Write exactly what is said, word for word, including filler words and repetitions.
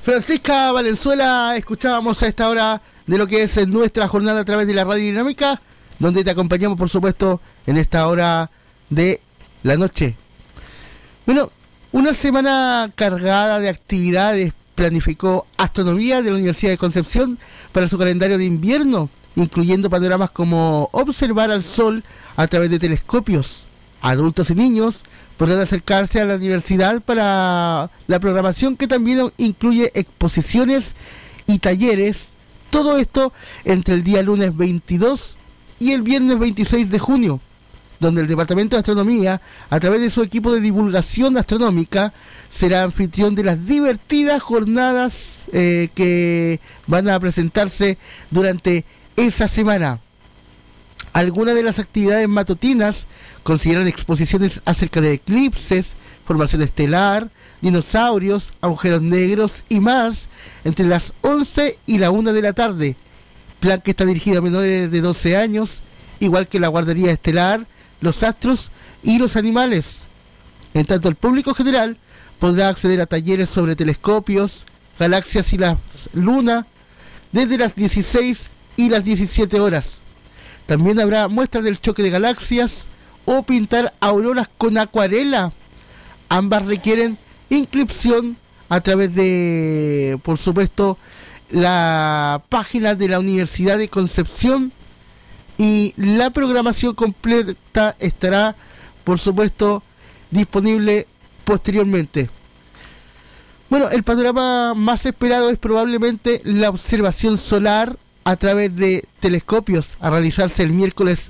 Francisca Valenzuela, escuchábamos a esta hora de lo que es nuestra jornada a través de la Radio Dinámica, donde te acompañamos, por supuesto, en esta hora de la noche. Bueno, una semana cargada de actividades planificó Astronomía de la Universidad de Concepción para su calendario de invierno, incluyendo panoramas como observar al Sol a través de telescopios. Adultos y niños podrán acercarse a la universidad para la programación, que también incluye exposiciones y talleres. Todo esto entre el día lunes veintidós y el viernes veintiséis de junio, donde el Departamento de Astronomía, a través de su equipo de divulgación astronómica, será anfitrión de las divertidas jornadas eh, que van a presentarse durante esa semana. Algunas de las actividades matutinas consideran exposiciones acerca de eclipses, formación estelar, dinosaurios, agujeros negros y más, entre las once y la una de la tarde. Plan que está dirigido a menores de doce años, igual que la guardería estelar, los astros y los animales. En tanto, el público general podrá acceder a talleres sobre telescopios, galaxias y la luna desde las dieciséis y las diecisiete horas. También habrá muestras del choque de galaxias o pintar auroras con acuarela. Ambas requieren inscripción a través de, por supuesto, la página de la Universidad de Concepción, y la programación completa estará, por supuesto, disponible posteriormente. Bueno, el panorama más esperado es probablemente la observación solar a través de telescopios, a realizarse el miércoles